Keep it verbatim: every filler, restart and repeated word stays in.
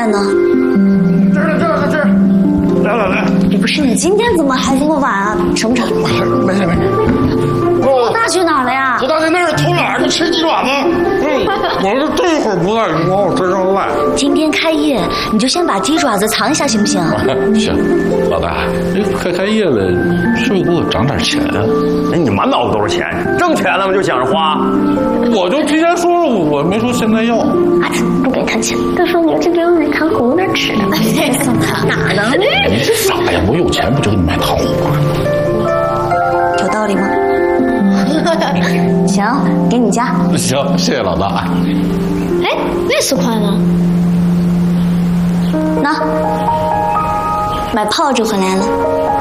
在呢？ 这儿这儿这儿，来来来。 不是你今天怎么还这么晚啊？成不成？ 没事没事。 老大去哪儿了呀？ 老大在那儿偷懒呢，吃鸡爪子。嗯，我是这会儿不在，你往我身上赖。 今天开业，你就先把鸡爪子藏一下，行不行？ 行，老大，快开业了，是不是给我涨点钱啊？ 哎，你满脑子都是钱，挣钱了吗？就想着花。 我就提前说了，我没说现在要。 啊，不给他钱，到时候你就给我买糖葫芦吃。送他哪能？ 你这傻呀！我有钱不就给你买糖葫芦？ 有道理吗？行，给你加。 行，谢谢老大。 哎，那四块呢？ 那买炮就回来了。